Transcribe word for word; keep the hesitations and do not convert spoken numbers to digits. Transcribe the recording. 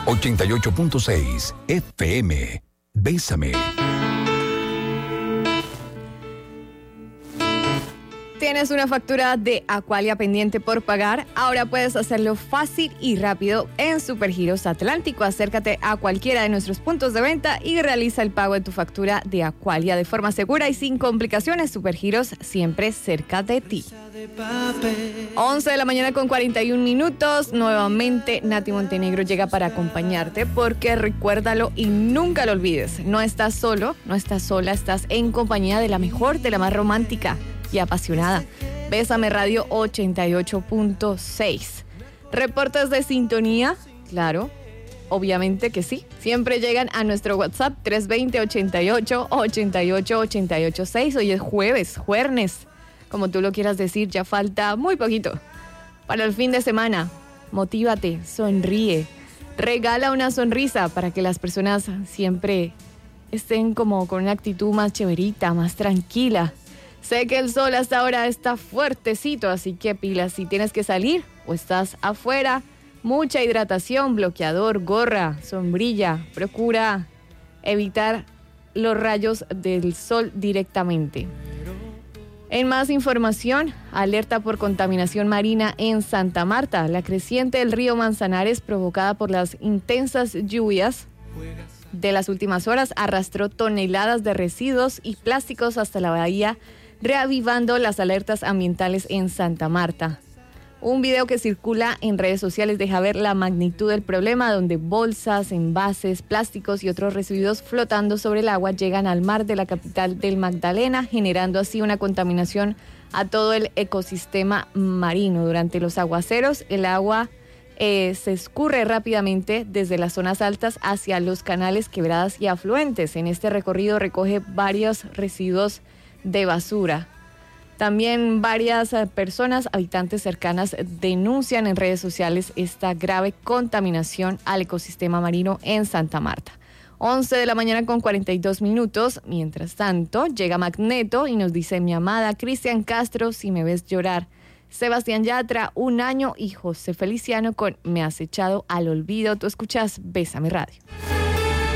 ochenta y ocho punto seis F M. Bésame. ¿Tienes una factura de Aqualia pendiente por pagar? Ahora puedes hacerlo fácil y rápido en Supergiros Atlántico. Acércate a cualquiera de nuestros puntos de venta y realiza el pago de tu factura de Aqualia de forma segura y sin complicaciones. Supergiros, siempre cerca de ti. once de la mañana con cuarenta y un minutos. Nuevamente Nati Montenegro llega para acompañarte, porque recuérdalo y nunca lo olvides. No estás solo, no estás sola, estás en compañía de la mejor, de la más romántica y apasionada. Bésame Radio ochenta y ocho punto seis. ¿Reportes de sintonía? Claro, obviamente que sí. Siempre llegan a nuestro WhatsApp tres dos cero, ochenta y ocho, ochenta y ocho, ochenta y ocho seis. Hoy es jueves, juernes, como tú lo quieras decir. Ya falta muy poquito para el fin de semana. Motívate, sonríe, regala una sonrisa para que las personas siempre estén como con una actitud más chéverita, más tranquila. Sé que el sol hasta ahora está fuertecito, así que pilas si tienes que salir o estás afuera. Mucha hidratación, bloqueador, gorra, sombrilla. Procura evitar los rayos del sol directamente. En más información, alerta por contaminación marina en Santa Marta. La creciente del río Manzanares, provocada por las intensas lluvias de las últimas horas, arrastró toneladas de residuos y plásticos hasta la bahía, reavivando las alertas ambientales en Santa Marta. Un video que circula en redes sociales deja ver la magnitud del problema, donde bolsas, envases, plásticos y otros residuos flotando sobre el agua llegan al mar de la capital del Magdalena, generando así una contaminación a todo el ecosistema marino. Durante los aguaceros, el agua eh, se escurre rápidamente desde las zonas altas hacia los canales, quebradas y afluentes. En este recorrido recoge varios residuos de basura. También varias personas, habitantes cercanas, denuncian en redes sociales esta grave contaminación al ecosistema marino en Santa Marta. once de la mañana con cuarenta y dos minutos. Mientras tanto, llega Magneto y nos dice: mi amada Cristian Castro, si me ves llorar. Sebastián Yatra, Un año, y José Feliciano con Me has echado al olvido. Tú escuchas Bésame Radio.